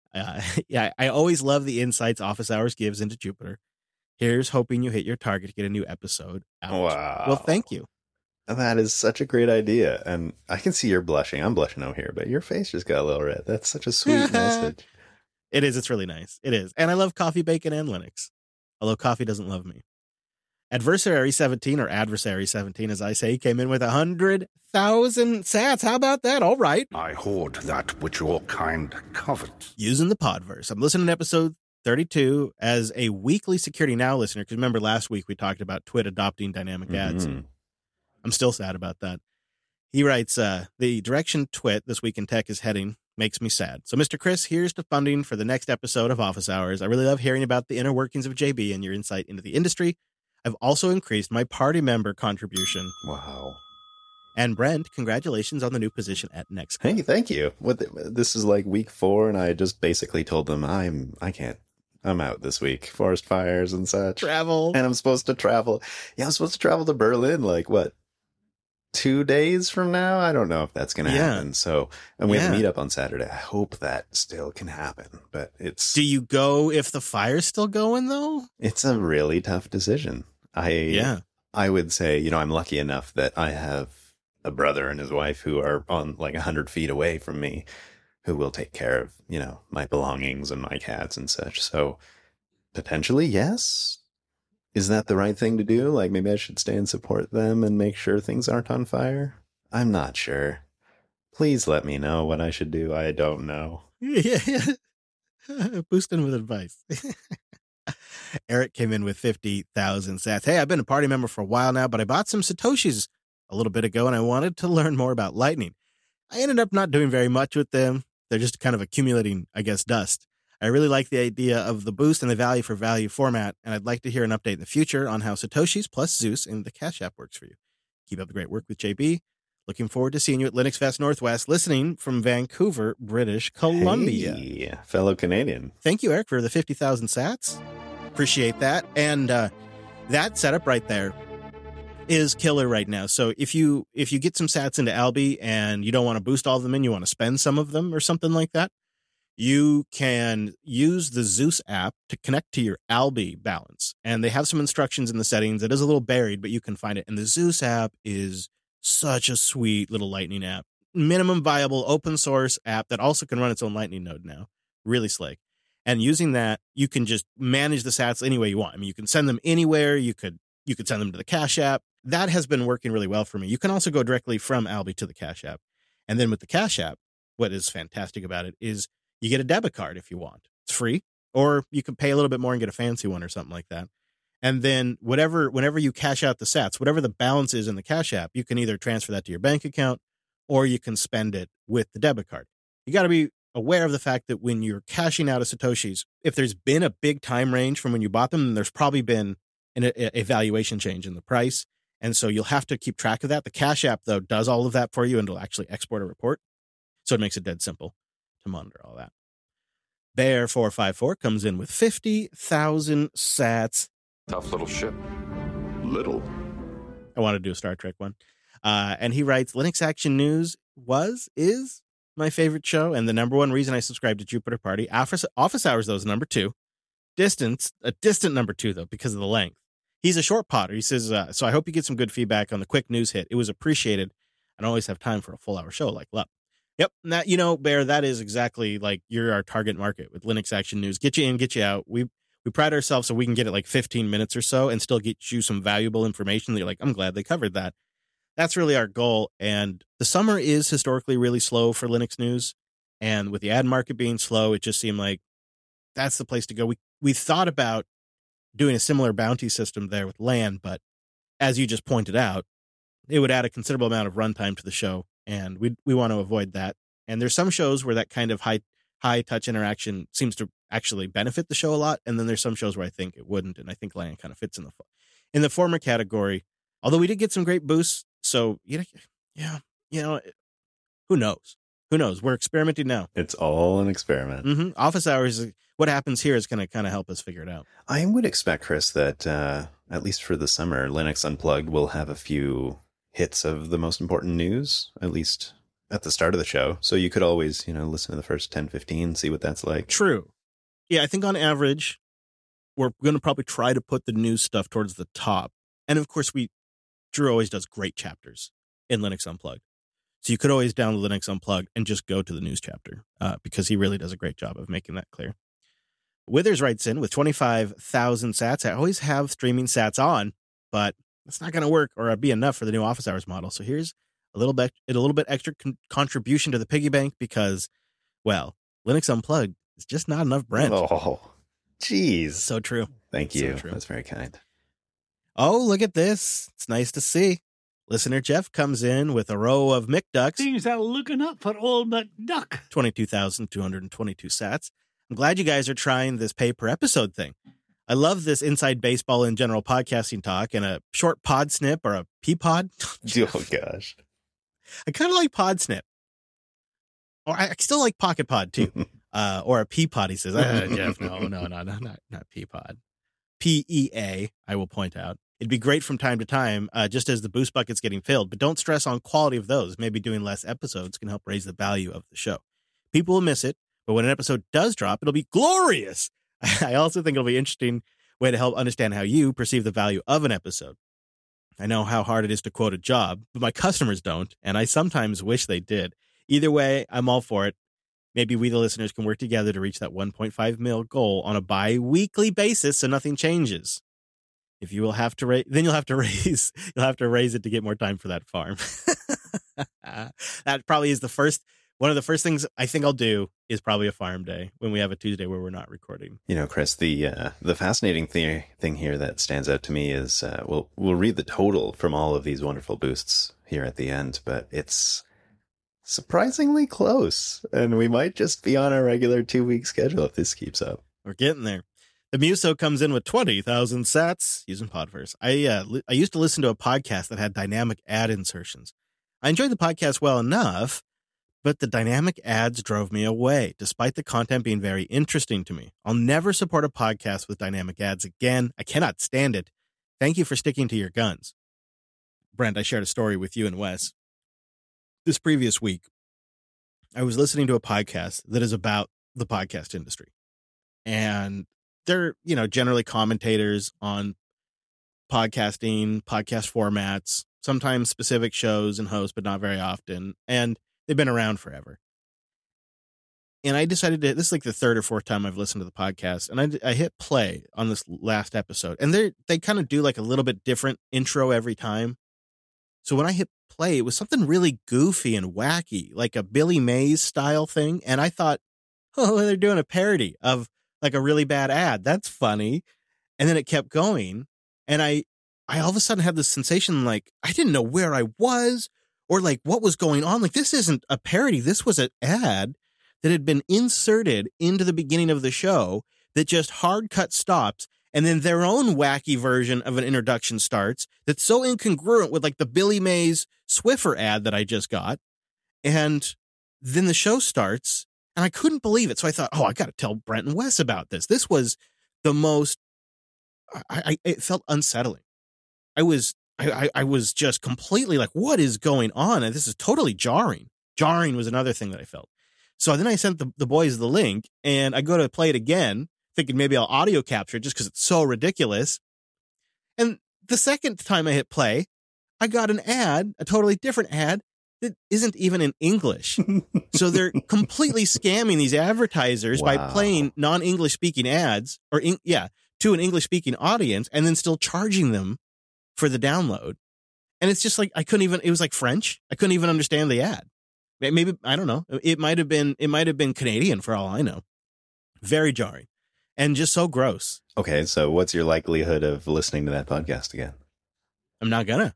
I always love the insights Office Hours gives into Jupiter. Here's hoping you hit your target to get a new episode out. Wow. Well, thank you. That is such a great idea. And I can see you're blushing. I'm blushing over here, but your face just got a little red. That's such a sweet message. It is. It's really nice. It is. And I love Coffee, Bacon, and Linux. Although coffee doesn't love me. Adversary 17, or Adversary 17, as I say, came in with 100,000 sats. How about that? All right. I hoard that which your kind covet. Using the Podverse. I'm listening to episode 32 as a weekly Security Now listener, because remember last week we talked about Twit adopting dynamic ads. I'm still sad about that. He writes, the direction Twit this week in tech is heading makes me sad. So Mr. Chris, here's the funding for the next episode of Office Hours. I really love hearing about the inner workings of JB and your insight into the industry. I've also increased my party member contribution. Wow. And Brent, congratulations on the new position at Next. Hey, thank you. This is like week 4, and I just basically told them I'm out this week. Forest fires and such. Travel. And I'm supposed to travel. Yeah, I'm supposed to travel to Berlin, 2 days from now? I don't know if that's going to happen. So, and we have a meetup on Saturday. I hope that still can happen, but it's... Do you go if the fire's still going, though? It's a really tough decision. I would say, I'm lucky enough that I have a brother and his wife who are on 100 feet away from me, who will take care of, my belongings and my cats and such. So potentially, yes. Is that the right thing to do? Maybe I should stay and support them and make sure things aren't on fire. I'm not sure. Please let me know what I should do. I don't know. Yeah. Boosting with advice. Eric came in with 50,000 sats. Hey, I've been a party member for a while now, but I bought some Satoshis a little bit ago, and I wanted to learn more about Lightning. I ended up not doing very much with them. They're just kind of accumulating, dust. I really like the idea of the boost and the value for value format, and I'd like to hear an update in the future on how Satoshis plus Zeus in the Cash App works for you. Keep up the great work with JB. Looking forward to seeing you at Linux Fest Northwest, listening from Vancouver, British Columbia. Hey, fellow Canadian. Thank you, Eric, for the 50,000 sats. Appreciate that. And that setup right there is killer right now. So if you get some sats into Alby and you don't want to boost all of them in, you want to spend some of them or something like that, you can use the Zeus app to connect to your Alby balance. And they have some instructions in the settings. It is a little buried, but you can find it. And the Zeus app is such a sweet little Lightning app. Minimum viable open source app that also can run its own Lightning node now. Really slick. And using that, you can just manage the sats any way you want. I mean, you can send them anywhere. You could send them to the Cash App. that has been working really well for me. You can also go directly from Alby to the Cash App. And then with the Cash App, what is fantastic about it is you get a debit card if you want. It's free, or you can pay a little bit more and get a fancy one or something like that. And then whenever you cash out the sats, whatever the balance is in the Cash App, you can either transfer that to your bank account or you can spend it with the debit card. You got to be aware of the fact that when you're cashing out of Satoshis, if there's been a big time range from when you bought them, then there's probably been a valuation change in the price. And so you'll have to keep track of that. The Cash App, though, does all of that for you and it'll actually export a report. So it makes it dead simple to monitor all that. Bear454 comes in with 50,000 sats. Tough little ship. Little. I want to do a Star Trek one. And he writes, Linux Action News is my favorite show and the number one reason I subscribe to Jupiter Party. Office Hours, though, is number 2. A distant number 2, though, because of the length. He's a short podder. He says, so I hope you get some good feedback on the quick news hit. It was appreciated. I don't always have time for a full hour show like Lup. Yep. And that, Bear, that is exactly like you're our target market with Linux Action News. Get you in, get you out. We pride ourselves so we can get it like 15 minutes or so and still get you some valuable information that you're like, I'm glad they covered that. That's really our goal. And the summer is historically really slow for Linux news. And with the ad market being slow, it just seemed like that's the place to go. We thought about doing a similar bounty system there with LAN, but as you just pointed out, it would add a considerable amount of runtime to the show, and we want to avoid that. And there's some shows where that kind of high touch interaction seems to actually benefit the show a lot, and then there's some shows where I think it wouldn't, and I think LAN kind of fits in the former category. Although we did get some great boosts, so who knows? Who knows? We're experimenting now. It's all an experiment. Mm-hmm. Office Hours, what happens here is going to kind of help us figure it out. I would expect, Chris, that at least for the summer, Linux Unplugged will have a few hits of the most important news, at least at the start of the show. So you could always, listen to the first 10, 15, see what that's like. True. Yeah, I think on average, we're going to probably try to put the news stuff towards the top. And of course, Drew always does great chapters in Linux Unplugged. So you could always download Linux Unplugged and just go to the news chapter because he really does a great job of making that clear. Withers writes in with 25,000 sats. I always have streaming sats on, but it's not going to work or be enough for the new Office Hours model. So here's a little bit extra contribution to the piggy bank because, well, Linux Unplugged is just not enough, Brent. Oh, geez. So true. Thank you. So true. That's very kind. Oh, look at this. It's nice to see. Listener Jeff comes in with a row of McDucks. Things are looking up for old McDuck. 22,222 sats. I'm glad you guys are trying this pay per episode thing. I love this inside baseball and general podcasting talk and a short pod snip or a P-pod. Oh, gosh. I kind of like pod snip. Or I still like pocket pod too. Or a P-pod, he says. Jeff, no, not P-pod. PEA, I will point out. It'd be great from time to time, just as the boost bucket's getting filled, but don't stress on quality of those. Maybe doing less episodes can help raise the value of the show. People will miss it, but when an episode does drop, it'll be glorious. I also think it'll be an interesting way to help understand how you perceive the value of an episode. I know how hard it is to quote a job, but my customers don't, and I sometimes wish they did. Either way, I'm all for it. Maybe we, the listeners, can work together to reach that 1.5 mil goal on a bi-weekly basis so nothing changes. If you will have to then you'll have to raise it to get more time for that farm. That probably is one of the first things I think I'll do is probably a farm day when we have a Tuesday where we're not recording. Chris, the fascinating thing here that stands out to me is we'll read the total from all of these wonderful boosts here at the end, but it's surprisingly close, and we might just be on our regular 2-week schedule if this keeps up. We're getting there. The Muso comes in with 20,000 sats using Podverse. I used to listen to a podcast that had dynamic ad insertions. I enjoyed the podcast well enough, but the dynamic ads drove me away, despite the content being very interesting to me. I'll never support a podcast with dynamic ads again. I cannot stand it. Thank you for sticking to your guns. Brent, I shared a story with you and Wes. This previous week, I was listening to a podcast that is about the podcast industry. And they're, generally commentators on podcasting, podcast formats, sometimes specific shows and hosts, but not very often. And they've been around forever. And I decided to, this is like the third or fourth time I've listened to the podcast, and I hit play on this last episode, and they kind of do like a little bit different intro every time. So when I hit play, it was something really goofy and wacky, like a Billy Mays style thing. And I thought, oh, they're doing a parody of like a really bad ad. That's funny. And then it kept going. And I all of a sudden had this sensation like I didn't know where I was or like what was going on. Like, this isn't a parody. This was an ad that had been inserted into the beginning of the show that just hard cut stops. And then their own wacky version of an introduction starts that's so incongruent with like the Billy Mays Swiffer ad that I just got. And then the show starts and I couldn't believe it. So I thought, oh, I got to tell Brent and Wes about this. This was the most, it felt unsettling. I was just completely like, what is going on? And this is totally jarring. Jarring was another thing that I felt. So then I sent the boys the link and I go to play it again, thinking maybe I'll audio capture it just because it's so ridiculous. And the second time I hit play, I got an ad, a totally different ad that isn't even in English. So they're completely scamming these advertisers by playing non-English speaking ads to an English speaking audience and then still charging them for the download. And it's just like, it was like French. I couldn't even understand the ad. Maybe, I don't know. It might have been Canadian for all I know. Very jarring and just so gross. Okay. So what's your likelihood of listening to that podcast again? I'm not gonna.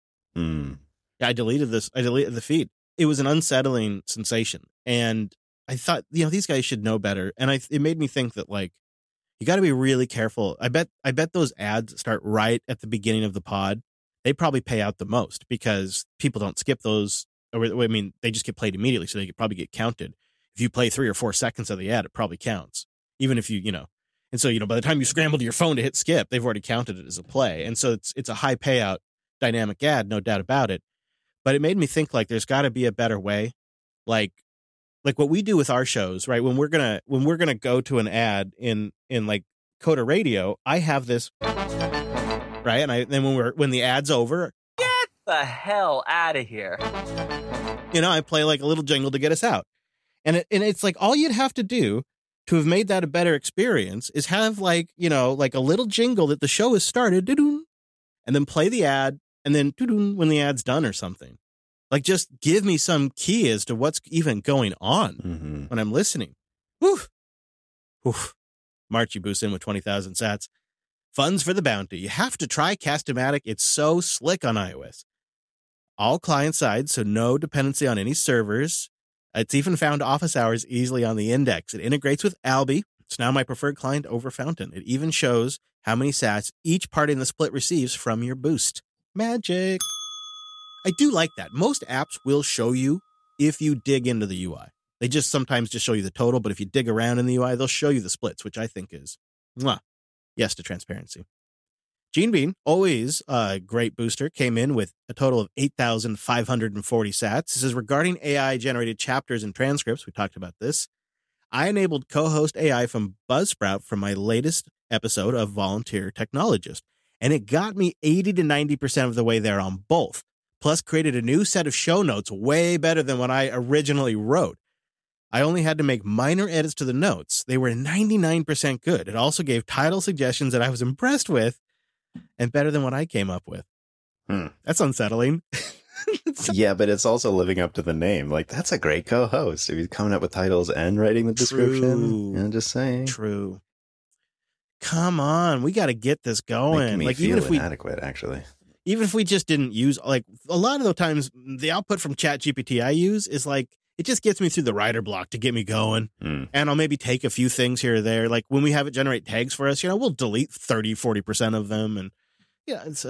I deleted the feed. It was an unsettling sensation. And I thought, these guys should know better. And it made me think that like, you got to be really careful. I bet those ads start right at the beginning of the pod. They probably pay out the most because people don't skip those. I mean, they just get played immediately, so they could probably get counted. If you play 3 or 4 seconds of the ad, it probably counts, even if And so, by the time you scramble to your phone to hit skip, they've already counted it as a play. And so it's a high payout dynamic ad, no doubt about it. But it made me think like there's got to be a better way, like what we do with our shows, right? When we're gonna go to an ad in like Coda Radio, I have this, right? And then when the ad's over, get the hell out of here. I play like a little jingle to get us out. And it's like all you'd have to do to have made that a better experience is have like, like a little jingle that the show has started, and then play the ad and then when the ad's done or something. Like just give me some key as to what's even going on when I'm listening. Woof. Oof. Marchie boosts in with 20,000 sats. Funds for the bounty. You have to try Cast-O-Matic. It's so slick on iOS. All client-side, so no dependency on any servers. It's even found office hours easily on the index. It integrates with Alby. It's now my preferred client over Fountain. It even shows how many sats each party in the split receives from your boost. Magic. I do like that. Most apps will show you if you dig into the UI. They just sometimes just show you the total, but if you dig around in the UI, they'll show you the splits, which I think is yes to transparency. Gene Bean, always a great booster, came in with a total of 8,540 sats. This is regarding AI-generated chapters and transcripts. We talked about this. I enabled co-host AI from Buzzsprout for my latest episode of Volunteer Technologist, and it got me 80 to 90% of the way there on both, plus created a new set of show notes way better than what I originally wrote. I only had to make minor edits to the notes. They were 99% good. It also gave title suggestions that I was impressed with and better than what I came up with. That's unsettling. Yeah, but it's also living up to the name. Like, that's a great co-host. If he's coming up with titles and writing the description. I'm just saying. True. Come on. We got to get this going. Making me like, feel even if inadequate, actually. Even if we just didn't use, like, a lot of the times, the output from ChatGPT I use is like, it just gets me through the writer block to get me going. And I'll maybe take a few things here or there. Like when we have it generate tags for us, we'll delete 30, 40% of them. And yeah, it's,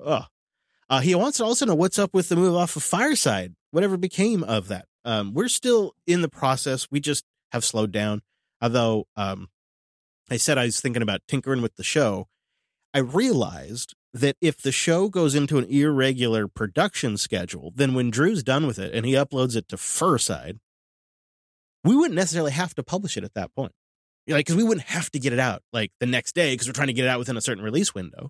he wants to also know what's up with the move off of Fireside, whatever became of that. We're still in the process. We just have slowed down. Although, I said I was thinking about tinkering with the show. I realized that if the show goes into an irregular production schedule, then when Drew's done with it and he uploads it to Firside, we wouldn't necessarily have to publish it at that point. Because we wouldn't have to get it out like the next day because we're trying to get it out within a certain release window.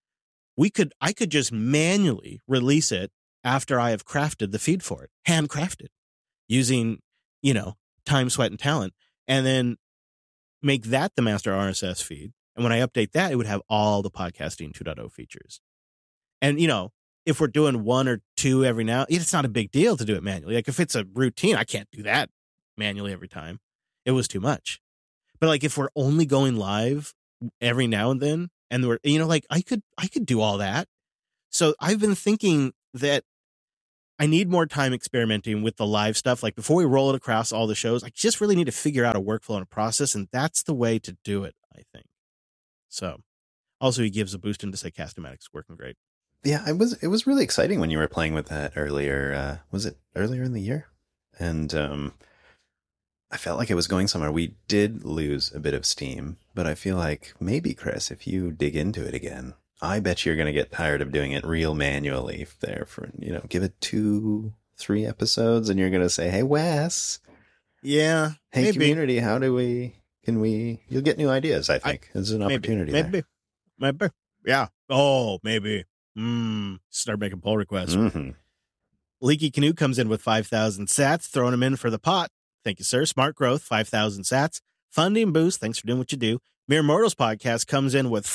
I could just manually release it after I have crafted the feed for it, handcrafted, using, time, sweat, and talent, and then make that the master RSS feed. And when I update that, it would have all the podcasting 2.0 features. And, if we're doing 1 or 2 every now, it's not a big deal to do it manually. Like if it's a routine, I can't do that manually every time. It was too much. But like if we're only going live every now and then, and we're, I could do all that. So I've been thinking that I need more time experimenting with the live stuff. Like before we roll it across all the shows, I just really need to figure out a workflow and a process. And that's the way to do it, I think. So also he gives a boost into say Cast-O-Matic's working great. Yeah, it was really exciting when you were playing with that earlier. Was it earlier in the year? And I felt like it was going somewhere. We did lose a bit of steam, but I feel like maybe, Chris, if you dig into it again, I bet you're going to get tired of doing it real manually there for, give it 2-3 episodes and you're going to say, hey, Wes. Yeah. Hey, maybe. community, you'll get new ideas, I think. There's an opportunity there. Maybe. Yeah. Oh, maybe. Start making pull requests. Mm-hmm. Leaky Canoe comes in with 5,000 sats, throwing them in for the pot. Thank you, sir. Smart Growth, 5,000 sats. Funding Boost, thanks for doing what you do. Mere Mortals Podcast comes in with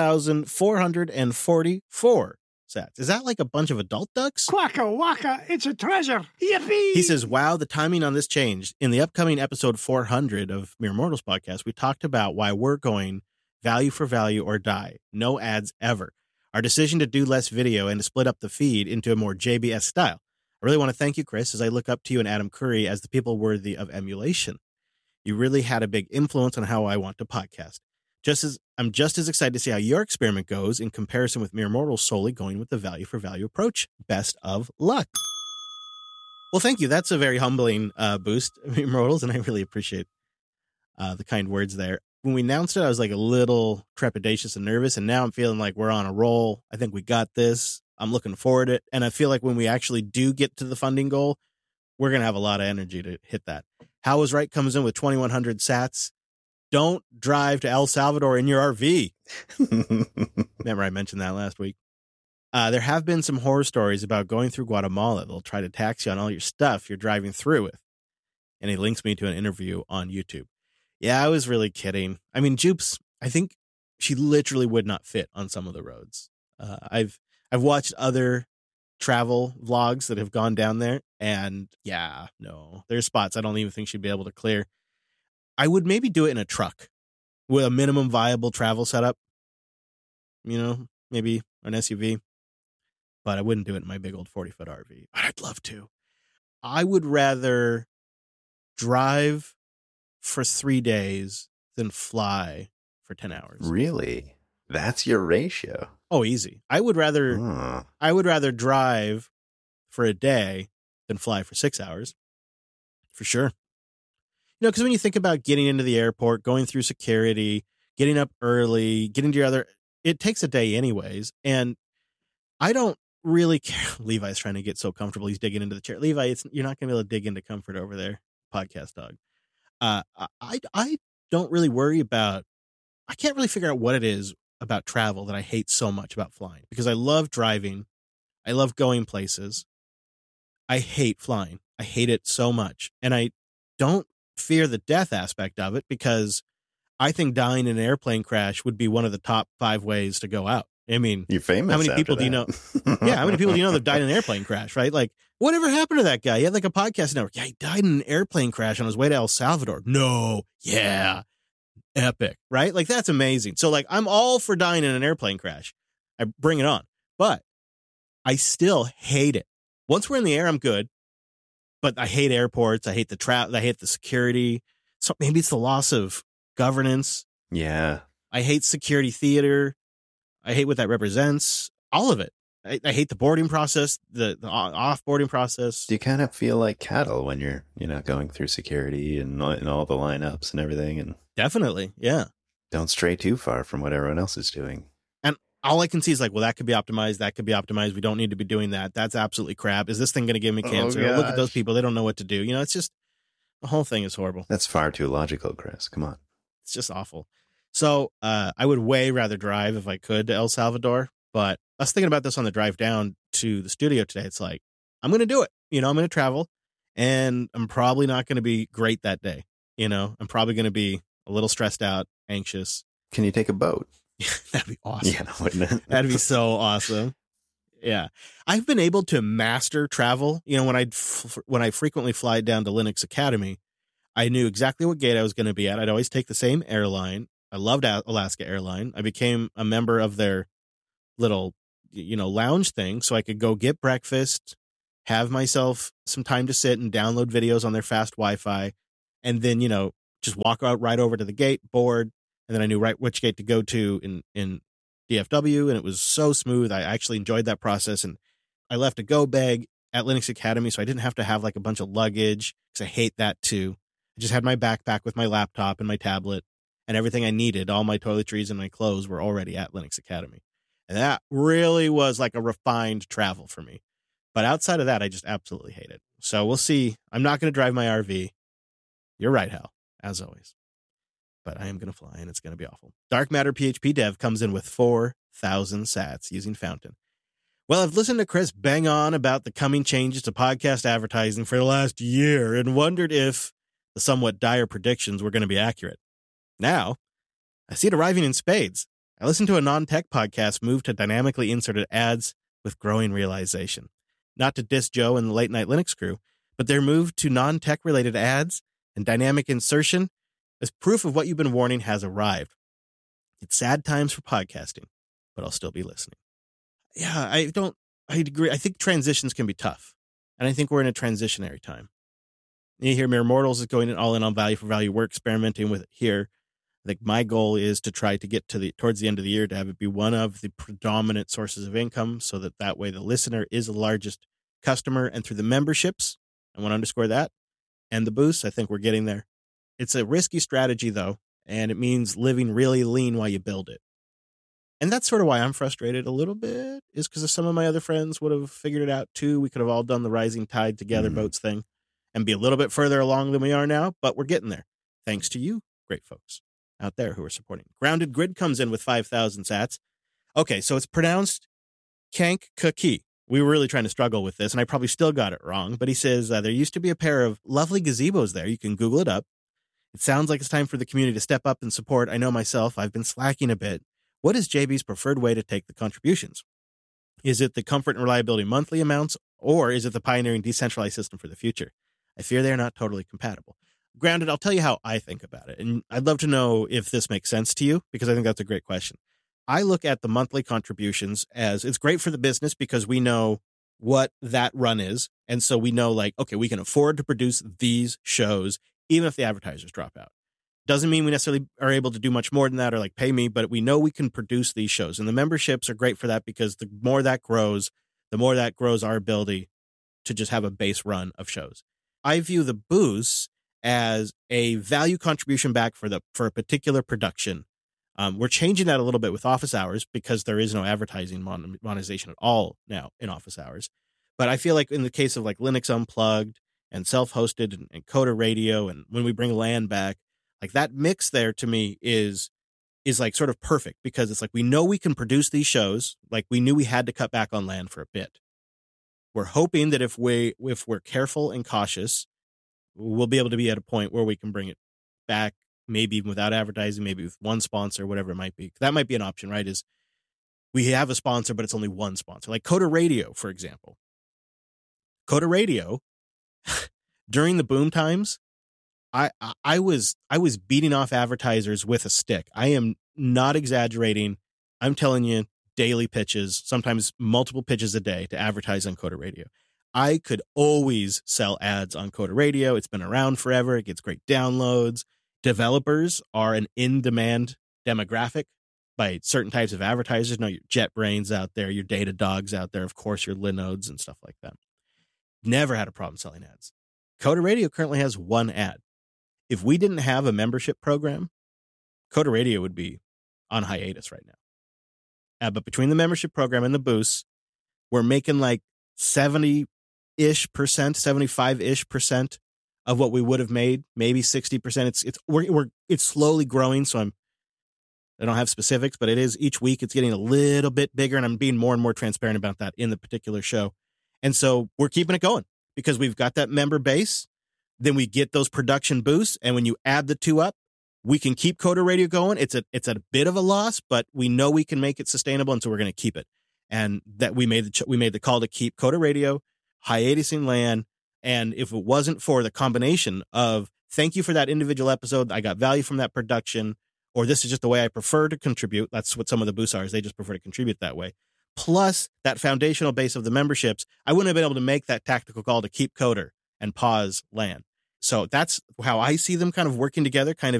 4,444 sats. Is that like a bunch of adult ducks? Quacka wacka, it's a treasure. Yippee! He says, wow, the timing on this changed. In the upcoming episode 400 of Mere Mortals Podcast, we talked about why we're going value for value or die. No ads ever. Our decision to do less video and to split up the feed into a more JBS style. I really want to thank you, Chris, as I look up to you and Adam Curry as the people worthy of emulation. You really had a big influence on how I want to podcast. I'm just as excited to see how your experiment goes in comparison with Mere Mortals solely going with the value for value approach. Best of luck. Well, thank you. That's a very humbling boost, Mere Mortals, and I really appreciate the kind words there. When we announced it, I was like a little trepidatious and nervous, and now I'm feeling like we're on a roll. I think we got this. I'm looking forward to it, and I feel like when we actually do get to the funding goal, we're going to have a lot of energy to hit that. How is Right comes in with 2,100 sats. Don't drive to El Salvador in your RV. Remember I mentioned that last week. There have been some horror stories about going through Guatemala. They'll try to tax you on all your stuff you're driving through with. And he links me to an interview on YouTube. Yeah, I was really kidding. I mean, Jupes, I think she literally would not fit on some of the roads. I've watched other travel vlogs that have gone down there, and yeah, no, there's spots I don't even think she'd be able to clear. I would maybe do it in a truck with a minimum viable travel setup, maybe an SUV, but I wouldn't do it in my big old 40-foot RV. But I'd love to. I would rather drive for 3 days than fly for 10 hours. Really? That's your ratio? Oh, easy. I would rather drive for a day than fly for 6 hours. For sure. Because when you think about getting into the airport, going through security, getting up early, getting to your other, it takes a day anyways. And I don't really care. Levi's trying to get so comfortable. He's digging into the chair. Levi, you're not going to be able to dig into comfort over there. Podcast dog. I don't really worry about, I can't really figure out what it is about travel that I hate so much about flying, because I love driving. I love going places. I hate flying. I hate it so much. And I don't fear the death aspect of it, because I think dying in an airplane crash would be one of the top 5 ways to go out. I mean, you're famous. How many people do you know? Yeah. How many people do you know that died in an airplane crash, right? Like, whatever happened to that guy? He had like a podcast network. Yeah. He died in an airplane crash on his way to El Salvador. No. Yeah. Epic, right? Like, that's amazing. So like, I'm all for dying in an airplane crash. I bring it on, but I still hate it. Once we're in the air, I'm good, but I hate airports. I hate the I hate the security. So maybe it's the loss of governance. Yeah. I hate security theater. I hate what that represents. All of it. I hate the boarding process, the off-boarding process. Do you kind of feel like cattle when you're, going through security and all the lineups and everything? And definitely, yeah. Don't stray too far from what everyone else is doing. And all I can see is like, well, that could be optimized. That could be optimized. We don't need to be doing that. That's absolutely crap. Is this thing going to give me cancer? Oh, look at those people. They don't know what to do. It's just, the whole thing is horrible. That's far too logical, Chris. Come on. It's just awful. So I would way rather drive if I could to El Salvador. But I was thinking about this on the drive down to the studio today. It's like, I'm going to do it. I'm going to travel. and I'm probably not going to be great that day. You know, I'm probably going to be a little stressed out, anxious. Can you take a boat? That'd be awesome. Yeah, wouldn't it? That'd be so awesome. Yeah. I've been able to master travel. You know, when I frequently fly down to Linux Academy, I knew exactly what gate I was going to be at. I'd always take the same airline. I loved Alaska Airline. I became a member of their little, lounge thing so I could go get breakfast, have myself some time to sit and download videos on their fast Wi-Fi, and then, just walk out right over to the gate, board, and then I knew right which gate to go to in DFW, and it was so smooth. I actually enjoyed that process, and I left a go bag at Linux Academy, so I didn't have to have like a bunch of luggage, because I hate that too. I just had my backpack with my laptop and my tablet, and everything I needed. All my toiletries and my clothes were already at Linux Academy, and that really was like a refined travel for me. But outside of that, I just absolutely hate it. So we'll see. I'm not going to drive my RV. You're right, Hal, as always. But I am going to fly, and it's going to be awful. Dark Matter PHP Dev comes in with 4,000 sats using Fountain. Well, I've listened to Chris bang on about the coming changes to podcast advertising for the last year and wondered if the somewhat dire predictions were going to be accurate. Now, I see it arriving in spades. I listened to a non-tech podcast move to dynamically inserted ads with growing realization. Not to diss Joe and the Late Night Linux crew, but their move to non-tech related ads and dynamic insertion as proof of what you've been warning has arrived. It's sad times for podcasting, but I'll still be listening. Yeah, I agree. I think transitions can be tough, and I think we're in a transitionary time. You hear Mere Mortals is going all in on value for value. We're experimenting with it here. I think my goal is to try to get towards the end of the year to have it be one of the predominant sources of income, so that way the listener is the largest customer, and through the memberships, I want to underscore that, and the boosts, I think we're getting there. It's a risky strategy, though, and it means living really lean while you build it. And that's sort of why I'm frustrated a little bit, is because if some of my other friends would have figured it out, too, we could have all done the Rising Tide Together boats thing and be a little bit further along than we are now, but we're getting there. Thanks to you, great folks out there who are supporting. Grounded Grid comes in with 5,000 sats. Okay, so it's pronounced Kank-Kaki. We were really trying to struggle with this, and I probably still got it wrong, but he says there used to be a pair of lovely gazebos there. You can Google it up. It sounds like it's time for the community to step up and support. I know myself, I've been slacking a bit. What is JB's preferred way to take the contributions? Is it the comfort and reliability monthly amounts, or is it the pioneering decentralized system for the future? I fear they are not totally compatible. Grounded, I'll tell you how I think about it, and I'd love to know if this makes sense to you, because I think that's a great question. I look at the monthly contributions as it's great for the business because we know what that run is, and so we know, like, okay, we can afford to produce these shows even if the advertisers drop out. Doesn't mean we necessarily are able to do much more than that or like pay me, but we know we can produce these shows. And the memberships are great for that because the more that grows our ability to just have a base run of shows. I view the boosts as a value contribution back for a particular production. We're changing that a little bit with office hours because there is no advertising monetization at all now in office hours. But I feel like in the case of like Linux Unplugged and self-hosted and Coder Radio, and when we bring LAN back, like that mix there to me is like sort of perfect because it's like we know we can produce these shows. Like we knew we had to cut back on LAN for a bit. We're hoping that if we're careful and cautious, we'll be able to be at a point where we can bring it back, maybe even without advertising, maybe with one sponsor, whatever it might be. That might be an option, right? Is we have a sponsor, but it's only one sponsor, like Coder Radio, for example. Coder Radio, during the boom times, I was beating off advertisers with a stick. I am not exaggerating. I'm telling you, daily pitches, sometimes multiple pitches a day to advertise on Coder Radio. I could always sell ads on Coder Radio. It's been around forever. It gets great downloads. Developers are an in-demand demographic by certain types of advertisers. You know, your JetBrains out there, your Datadogs out there, of course, your Linodes and stuff like that. Never had a problem selling ads. Coder Radio currently has one ad. If we didn't have a membership program, Coder Radio would be on hiatus right now. But between the membership program and the boosts, we're making like 70-ish percent, 75-ish percent of what we would have made, maybe 60%. It's slowly growing, so I don't have specifics, but it is each week it's getting a little bit bigger, and I'm being more and more transparent about that in the particular show. And so we're keeping it going. because we've got that member base. Then we get those production boosts. And when you add the two up, we can keep Coda Radio going. It's a bit of a loss, but we know we can make it sustainable. And so we're going to keep it. And that we made the call to keep Coda Radio, hiatusing LAN. And if it wasn't for the combination of thank you for that individual episode, I got value from that production, or this is just the way I prefer to contribute. That's what some of the boosts are, is they just prefer to contribute that way. Plus that foundational base of the memberships, I wouldn't have been able to make that tactical call to keep Coder and pause LAN. So that's how I see them kind of working together, kind of